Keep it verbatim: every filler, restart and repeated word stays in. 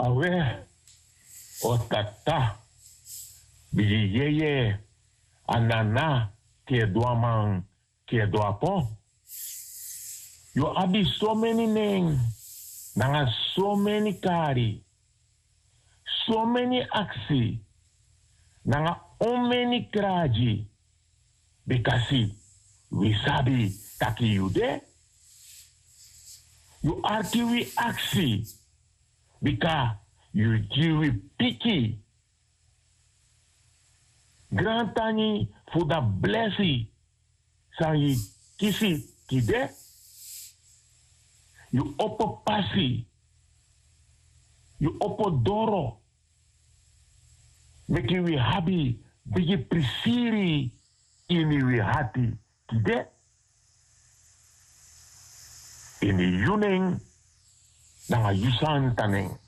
awe o tata biji yeye anana ke doamang ke doapon. You abi so many neng, nanga so many kari, so many aksi, nanga on many kraji, because we sabi taki you de. You argue we aksi, because you jiwi piki. Grantani for the blessing, sangi kisi kide. You opo pasi. You opo doro. Meki we habi. Bigi prisiri. Ini we hati. Kide. Ini yuning. Nanga yusan taneng.